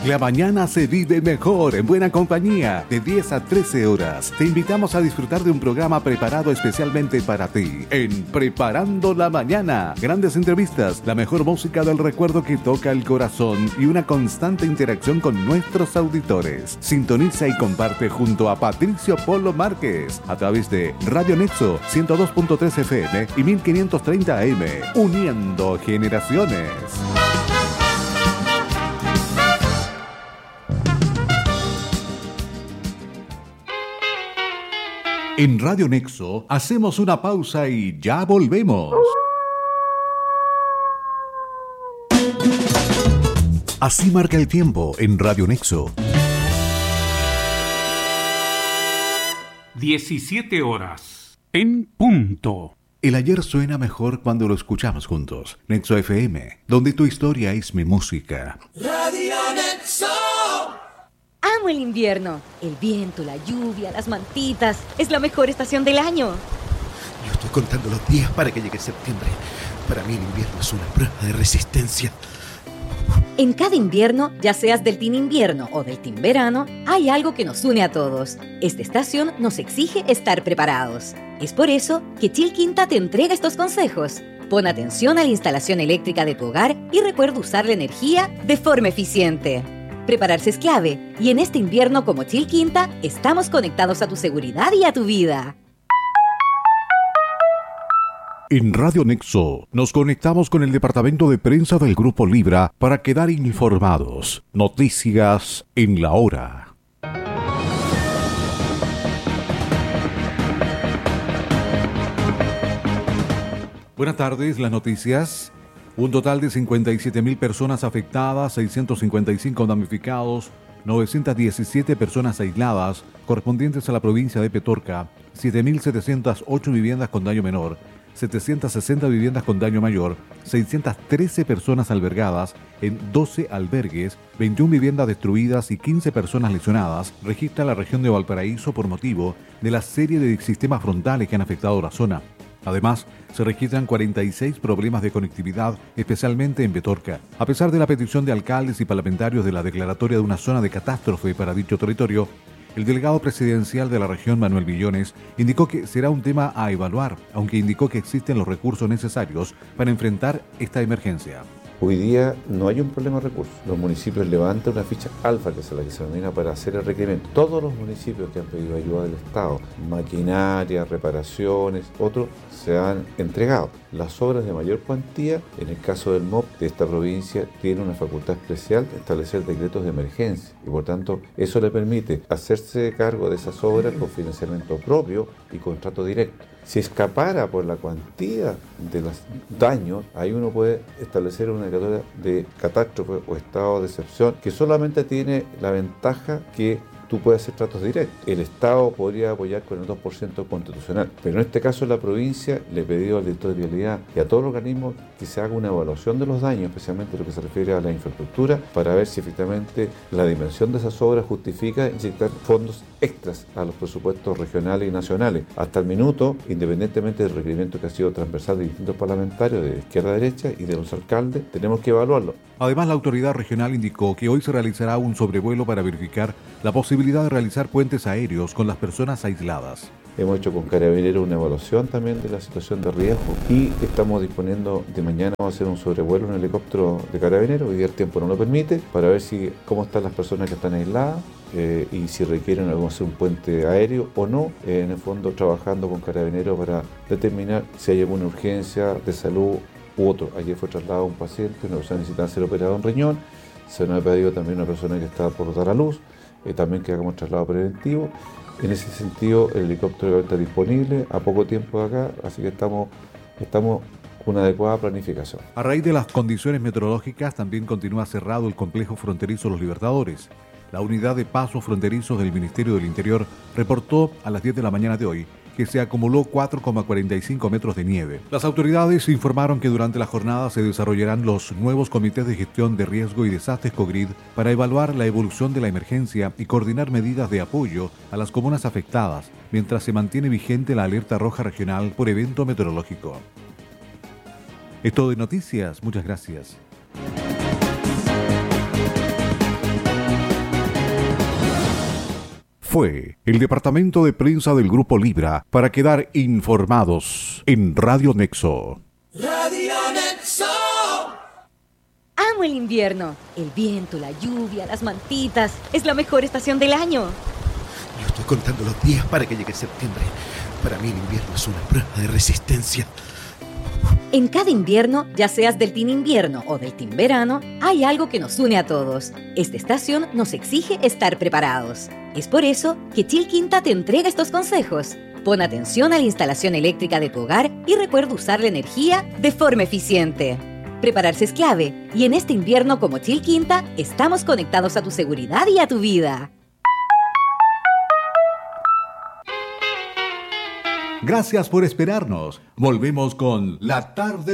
La mañana se vive mejor en buena compañía, de 10 a 13 horas. Te invitamos a disfrutar de un programa preparado especialmente para ti, en Preparando la Mañana. Grandes entrevistas, la mejor música del recuerdo que toca el corazón y una constante interacción con nuestros auditores. Sintoniza y comparte junto a Patricio Polo Márquez a través de Radio Nexo 102.3 FM y 1530 AM, uniendo generaciones. En Radio Nexo hacemos una pausa y ya volvemos. Así marca el tiempo en Radio Nexo. 17 horas en punto. El ayer suena mejor cuando lo escuchamos juntos. Nexo FM, donde tu historia es mi música. Radio Nexo. Amo el invierno. El viento, la lluvia, las mantitas. Es la mejor estación del año. Yo estoy contando los días para que llegue septiembre. Para mí el invierno es una prueba de resistencia. En cada invierno, ya seas del team invierno o del team verano, hay algo que nos une a todos. Esta estación nos exige estar preparados. Es por eso que Chilquinta te entrega estos consejos. Pon atención a la instalación eléctrica de tu hogar y recuerda usar la energía de forma eficiente. Prepararse es clave, y en este invierno como Chilquinta, estamos conectados a tu seguridad y a tu vida. En Radio Nexo nos conectamos con el departamento de prensa del Grupo Libra para quedar informados. Noticias en la hora. Buenas tardes, las noticias. Un total de 57.000 personas afectadas, 655 damnificados, 917 personas aisladas, correspondientes a la provincia de Petorca, 7.708 viviendas con daño menor, 760 viviendas con daño mayor, 613 personas albergadas en 12 albergues, 21 viviendas destruidas y 15 personas lesionadas, registra la región de Valparaíso por motivo de la serie de sistemas frontales que han afectado la zona. Además, se registran 46 problemas de conectividad, especialmente en Petorca. A pesar de la petición de alcaldes y parlamentarios de la declaratoria de una zona de catástrofe para dicho territorio, el delegado presidencial de la región, Manuel Millones, indicó que será un tema a evaluar, aunque indicó que existen los recursos necesarios para enfrentar esta emergencia. Hoy día no hay un problema de recursos. Los municipios levantan una ficha alfa, que es la que se denomina, para hacer el requerimiento. Todos los municipios que han pedido ayuda del Estado, maquinaria, reparaciones, otros se han entregado. Las obras de mayor cuantía, en el caso del MOP de esta provincia, tiene una facultad especial de establecer decretos de emergencia y por tanto eso le permite hacerse cargo de esas obras con financiamiento propio y contrato directo. Si escapara por la cuantía de los daños, ahí uno puede establecer una declaratoria de catástrofe o estado de excepción que solamente tiene la ventaja que tú puedes hacer tratos directos. El Estado podría apoyar con el 2% constitucional, pero en este caso la provincia le ha pedido al director de vialidad y a todos los organismos que se haga una evaluación de los daños, especialmente lo que se refiere a la infraestructura, para ver si efectivamente la dimensión de esas obras justifica inyectar fondos extras a los presupuestos regionales y nacionales. Hasta el minuto, independientemente del requerimiento que ha sido transversal de distintos parlamentarios de izquierda a derecha y de los alcaldes, tenemos que evaluarlo. Además, la autoridad regional indicó que hoy se realizará un sobrevuelo para verificar la posibilidad de realizar puentes aéreos con las personas aisladas. Hemos hecho con Carabineros una evaluación también de la situación de riesgo y estamos disponiendo de mañana a hacer un sobrevuelo en helicóptero de Carabineros. Hoy día el tiempo no lo permite, para ver cómo están las personas que están aisladas y si requieren hacer un puente aéreo o no. En el fondo trabajando con Carabineros para determinar si hay alguna urgencia de salud u otro. Ayer fue trasladado un paciente, una persona necesita ser operada un riñón. Se nos ha pedido también una persona que está por dar a luz, también que hagamos traslado preventivo. En ese sentido, el helicóptero está disponible a poco tiempo de acá, así que estamos con una adecuada planificación. A raíz de las condiciones meteorológicas, también continúa cerrado el complejo fronterizo Los Libertadores. La unidad de pasos fronterizos del Ministerio del Interior reportó a las 10 de la mañana de hoy que se acumuló 4,45 metros de nieve. Las autoridades informaron que durante la jornada se desarrollarán los nuevos comités de gestión de riesgo y desastres COGRID para evaluar la evolución de la emergencia y coordinar medidas de apoyo a las comunas afectadas, mientras se mantiene vigente la alerta roja regional por evento meteorológico. Es todo de noticias. Muchas gracias. Fue el departamento de prensa del Grupo Libra para quedar informados en Radio Nexo. Radio Nexo. Amo el invierno. El viento, la lluvia, las mantitas. Es la mejor estación del año. Yo estoy contando los días para que llegue septiembre. Para mí el invierno es una prueba de resistencia. En cada invierno, ya seas del Team Invierno o del Team Verano, hay algo que nos une a todos. Esta estación nos exige estar preparados. Es por eso que Chilquinta te entrega estos consejos. Pon atención a la instalación eléctrica de tu hogar y recuerda usar la energía de forma eficiente. Prepararse es clave, y en este invierno como Chilquinta, estamos conectados a tu seguridad y a tu vida. Gracias por esperarnos. Volvemos con La Tarde